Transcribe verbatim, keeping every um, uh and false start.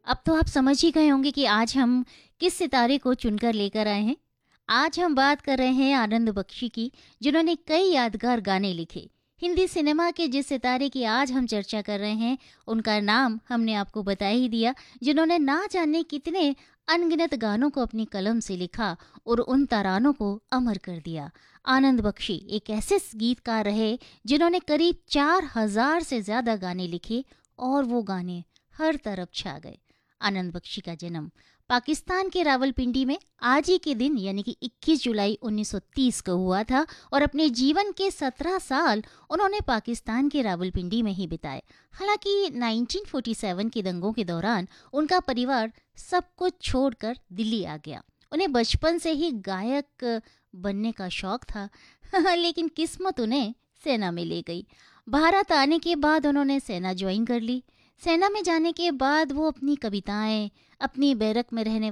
अब तो आप समझ ही गए होंगे कि आज हम किस सितारे को चुनकर लेकर आए हैं। आज हम बात कर रहे हैं आनंद बख्शी की, जिन्होंने कई यादगार गाने लिखे। हिंदी सिनेमा के जिस सितारे की आज हम चर्चा कर रहे हैं, उनका नाम हमने आपको बता ही दिया, जिन्होंने ना जाने कितने अनगिनत गानों को अपनी कलम से लिखा और उन तरानों को अमर कर दिया। आनंद बख्शी एक ऐसे गीतकार रहे जिन्होंने करीब चार हजार से ज्यादा गाने लिखे और वो गाने हर तरफ छा गए। आनंद बख्शी का जन्म पाकिस्तान के रावलपिंडी में आज ही के दिन यानी कि इक्कीस जुलाई उन्नीस सौ तीस को हुआ था और अपने जीवन के सत्रह साल उन्होंने पाकिस्तान के रावलपिंडी में ही बिताए। हालांकि उन्नीस सौ सैंतालीस के दंगों के दौरान उनका परिवार सब कुछ छोड़कर दिल्ली आ गया। उन्हें बचपन से ही गायक बनने का शौक था लेकिन किस्मत उन्हें सेना में ले गई। भारत आने के बाद उन्होंने सेना ज्वाइन कर ली। सेना में जाने के बाद वो अपनी कविताएं, अपनी बैरक में रहने